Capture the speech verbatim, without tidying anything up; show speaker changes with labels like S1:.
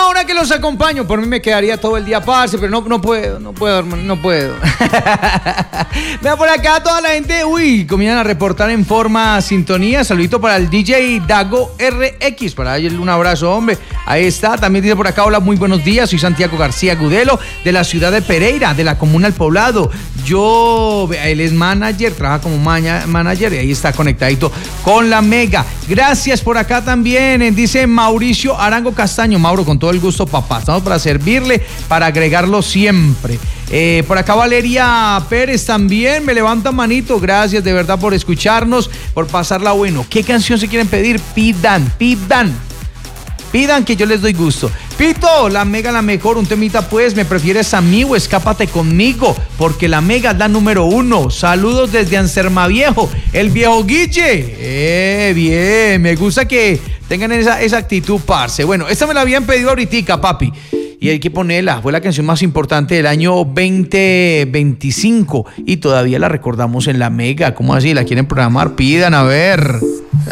S1: hora que los acompaño. Por mí me quedaría todo el día, parce, pero no, no puedo, no puedo, hermano, no puedo. Vea por acá toda la gente, uy, comienzan a reportar en forma sintonía. Saludito para el D J Dago R X, para darle un abrazo, hombre. Ahí está, también dice por acá, hola, muy buenos días. Soy Santiago García Gudelo, de la ciudad de Pereira, de la comuna El Poblado. Yo, él es manager, trabaja como maña, manager y ahí está conectadito con la Mega. Gracias por acá también, dice Mauricio Arango Castaño. Mauro, con todo el gusto, papá. Estamos para servirle, para agregarlo siempre. Eh, por acá Valeria Pérez también me levanta manito. Gracias de verdad por escucharnos, por pasarla bueno. ¿Qué canción se quieren pedir? Pidan, pidan. Pidan que yo les doy gusto. Pito, la Mega la mejor, un temita pues, ¿me prefieres a mí o escápate conmigo? Porque la Mega es la número uno. Saludos desde Anserma Viejo, el viejo Guille. Eh, bien, me gusta que tengan esa, esa actitud, parce. Bueno, esta me la habían pedido ahorita, papi. Y hay que ponerla, fue la canción más importante del año veinte veinticinco y todavía la recordamos en la Mega. ¿Cómo así? ¿La quieren programar? Pidan, a ver.